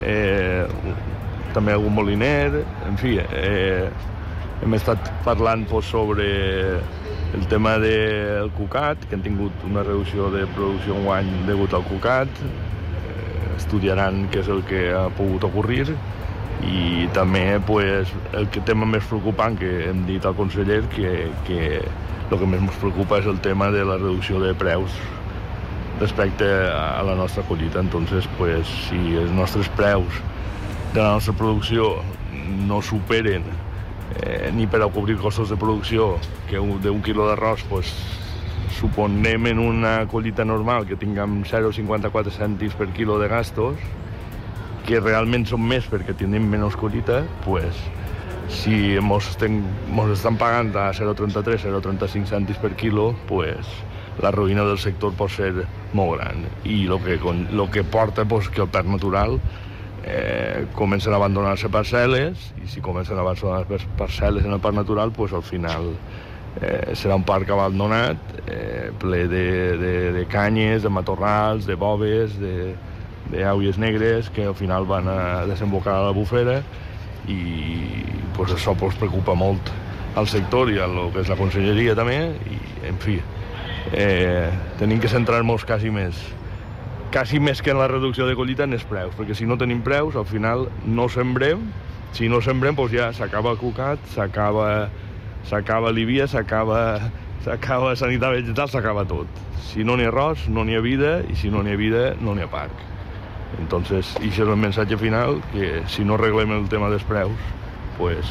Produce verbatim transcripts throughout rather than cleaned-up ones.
Eh, també algun moliner, en fi, eh, hem estat parlant pues, sobre el tema del cucat, que han tingut una reducció de producció enguany degut al cucat, eh, estudiaran què és el que ha pogut ocorrir, i també pues, el que tema més preocupant que hem dit al conseller que, que el que més ens preocupa és el tema de la reducció de preus respecte a la nostra collita. Entonces, pues, si els nostres preus de la nostra producció no superen eh, ni per a cobrir costos de producció que d'un quilo d'arròs pues, suponem en una collita normal que tinguem zero coma cinquanta-quatre cèntims per quilo de gastos, que realment són més perquè tenim menys collita, pues, si ens estan pagant a zero coma trenta-tres, zero coma trenta-cinc cèntims per quilo, pues, la ruïna del sector pot ser molt gran. I el que, lo que porta pues, que el parc natural eh, comencen a abandonar-se parcel·les, i si comencen a abandonar parcel·les en el parc natural, pues, al final eh, serà un parc abandonat, eh, ple de, de, de canyes, de matorrals, de boves, de d'aules negres que al final van a desembocar a la bufera, i pues, això pues, preocupa molt al sector i a lo que és la conselleria també, i en fi, eh, tenim que centrar-nos quasi més quasi més que en la reducció de collita en els preus, perquè si no tenim preus al final no sembrem, si no sembrem pues, ja s'acaba el cucat, s'acaba s'acaba l'I V I A, s'acaba s'acaba sanitat vegetal, s'acaba tot. Si no n'hi ha arròs, no n'hi ha vida, i si no n'hi ha vida, no n'hi ha parc. Entonces, i això és el missatge final, que si no arreglem el tema dels preus, pues,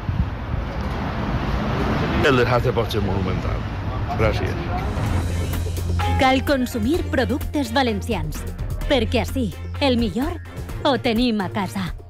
el desastre pot ser monumental. Gràcies. Cal consumir productes valencians, perquè així el millor ho tenim a casa.